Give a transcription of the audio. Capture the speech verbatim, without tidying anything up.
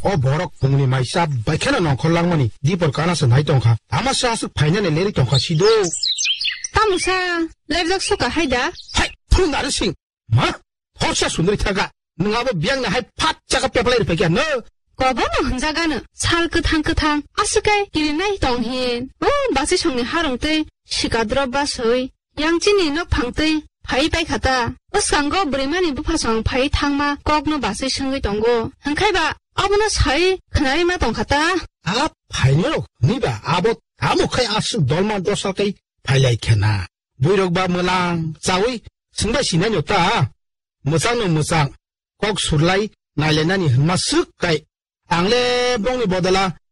어 버럭 봉니 마이사 바이케나 넌콜랑머니 니벌 까나서 나이 똥카 아마샤스 파이냐네 레리 똥카 시도 따무사 랩적 수가 하이다 하이 푸른 나르싱 마 호샤 순들이 타가 능아버 미양나 하이 팥자가 빼발레를 빼게 너 거버는 혼자가는 살끝 한 끝한 아스까이 기린나이 동힌 어 마시 청네 하롱때 시가 들어봐서이 양진이 너 방때 파이바이 가다 어스간거 브레만이 부파성 파이 탕마 꼭노 마시 성의 동고 한칼바 아버나 사이 그나이마 동갔다 아 파이녀로 니바 아버 아무카이 아스 돌만 도살까이 파일라이케나 무이럭바 물랑 자위 승바시나 뇨따 무상노 무상 꼭 술라이 나레나니 마스까이 앙레 봉니 보달라